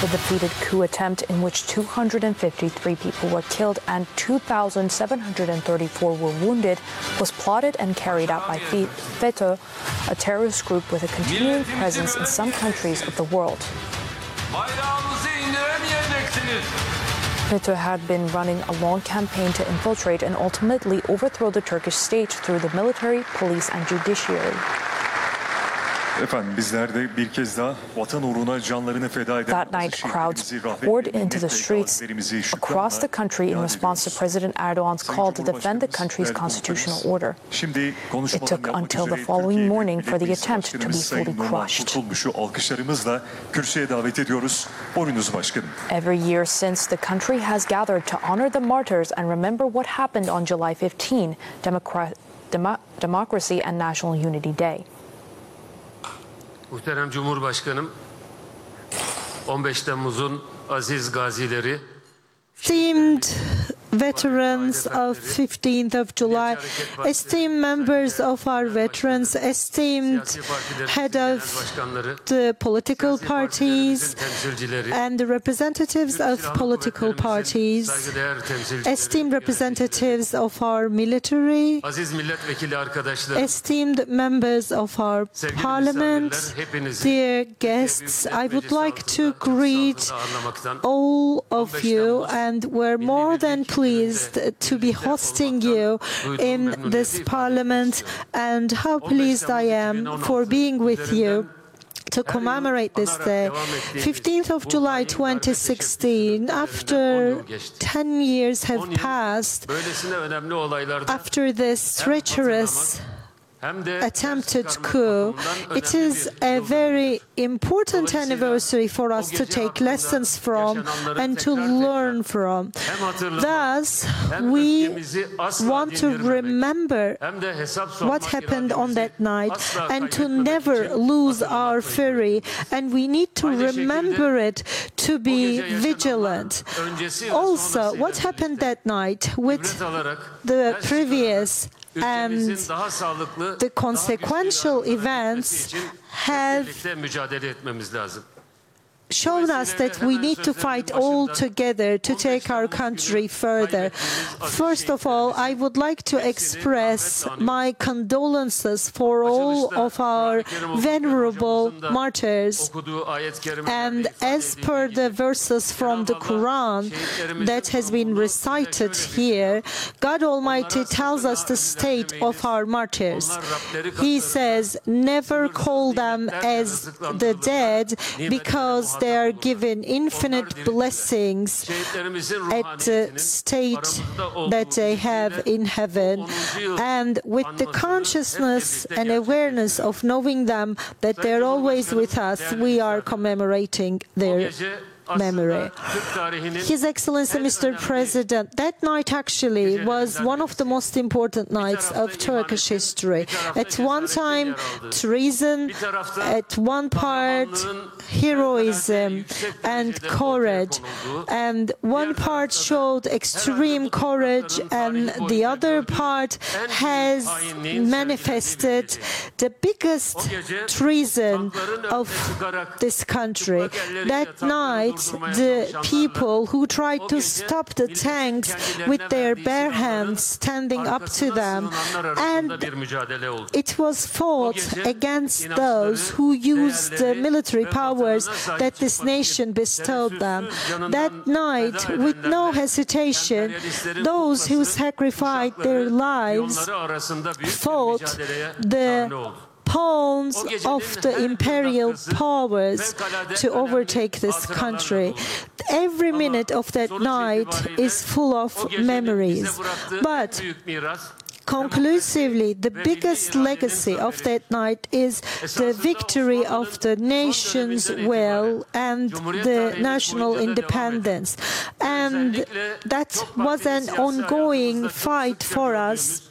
The defeated coup attempt, in which 253 people were killed and 2,734 were wounded, was plotted and carried out by FETÖ, a terrorist group with a continuing presence in some countries of the world. FETÖ had been running a long campaign to infiltrate and ultimately overthrow the Turkish state through the military, police and judiciary. That night, crowds poured into the streets across the country in response to President Erdogan's call to defend the country's constitutional order. It took until the following morning for the attempt to be fully crushed. Every year since, the country has gathered to honor the martyrs and remember what happened on July 15, Democracy and National Unity Day. Muhterem Cumhurbaşkanım, 15 Temmuz'un aziz gazileri, esteemed veterans of 15th of July, esteemed members of our veterans, esteemed head of the political parties and the representatives of political parties, esteemed representatives of our military, esteemed members of our parliament, dear guests, I would like to greet all of you, and we're more than pleased to be hosting you in this parliament, and how pleased I am for being with you to commemorate this day. 15th of July 2016, after 10 years have passed, after this treacherous attempted coup, it is a very important anniversary for us to take lessons from and to learn from. Thus, we want to remember what happened on that night and to never lose our fury, and we need to remember it to be vigilant. Also, what happened that night with the previous and the consequential events have shown us that we need to fight all together to take our country further. First of all, I would like to express my condolences for all of our venerable martyrs. And as per the verses from the Quran that has been recited here, God Almighty tells us the state of our martyrs. He says, never call them as the dead, because they are given infinite blessings at the state that they have in heaven. And with the consciousness and awareness of knowing them, that they're always with us, we are commemorating their memory. His Excellency Mr. President, that night actually was one of the most important nights of Turkish history. At one time, treason, at one part, heroism and courage, and one part showed extreme courage and the other part has manifested the biggest treason of this country. That night, the people who tried to stop the tanks with their bare hands standing up to them, and it was fought against those who used the military powers that this nation bestowed them. That night, with no hesitation, those who sacrificed their lives fought the pawns of the imperial powers to overtake this country. Every minute of that night is full of memories. But conclusively, the biggest legacy of that night is the victory of the nation's will and the national independence. And that was an ongoing fight for us